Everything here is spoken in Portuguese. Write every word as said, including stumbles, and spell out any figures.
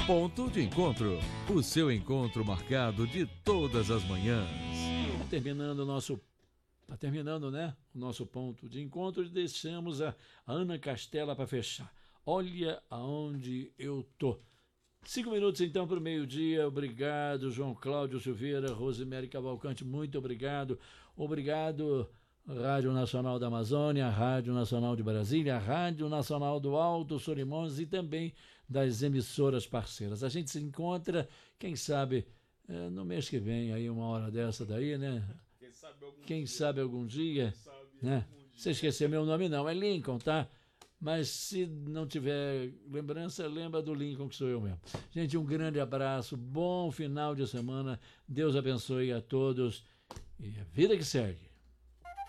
Ponto de Encontro, o seu encontro marcado de todas as manhãs. Terminando o nosso... Tá terminando, né? O nosso ponto de encontro e deixamos a Ana Castela para fechar. Olha aonde eu tô. Cinco minutos então para o meio-dia. Obrigado, João Cláudio Silveira, Rosemary Cavalcante, muito obrigado. Obrigado, Rádio Nacional da Amazônia, Rádio Nacional de Brasília, Rádio Nacional do Alto Solimões e também das emissoras parceiras. A gente se encontra, quem sabe, no mês que vem, aí uma hora dessa daí, né? Quem sabe algum Quem dia. sabe algum dia, Quem sabe né? algum dia. Você esqueceu meu nome não, é Lincoln, tá? Mas se não tiver lembrança, lembra do Lincoln, que sou eu mesmo. Gente, um grande abraço, bom final de semana, Deus abençoe a todos e a vida que segue.